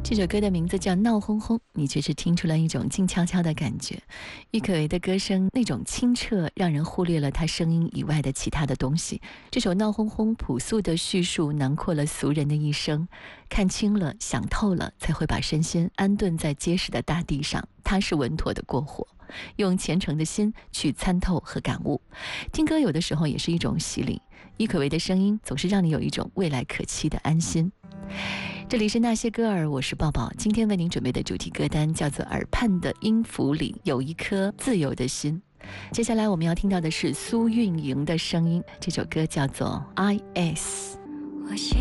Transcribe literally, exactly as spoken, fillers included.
这首歌的名字叫《闹哄哄》，你确实听出了一种静悄悄的感觉。郁可唯的歌声那种清澈，让人忽略了她声音以外的其他的东西。这首《闹哄哄》朴素的叙述囊括了俗人的一生，看清了，想透了，才会把身心安顿在结实的大地上，踏实稳妥的过活，用虔诚的心去参透和感悟。听歌有的时候也是一种洗礼，郁可唯的声音总是让你有一种未来可期的安心。这里是那些歌儿，我是抱抱。今天为您准备的主题歌单叫做《耳畔的音符里有一颗自由的心》。接下来我们要听到的是苏运莹的声音，这首歌叫做 I S。 我喜